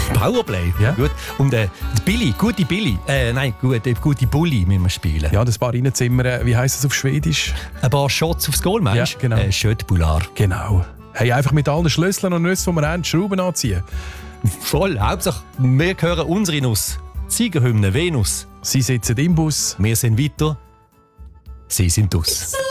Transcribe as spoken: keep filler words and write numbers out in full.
Powerplay? Ja. Gut. Und äh, die Billy, gute Billy, äh, nein, gute, gute Bulli müssen wir spielen. Ja, das paar reinzimmern, wie heisst das auf Schwedisch? Ein paar Shots aufs Goal, meinst du? Ja, genau. Äh, Schöttbular. Genau. Hey, einfach mit allen Schlüsseln und Nüssen, die wir haben, die Schrauben anziehen. Voll, Hauptsache, wir hören unsere Nuss. Siegerhymne Venus. Sie sitzen im Bus. Wir sind weiter. Sie sind dus.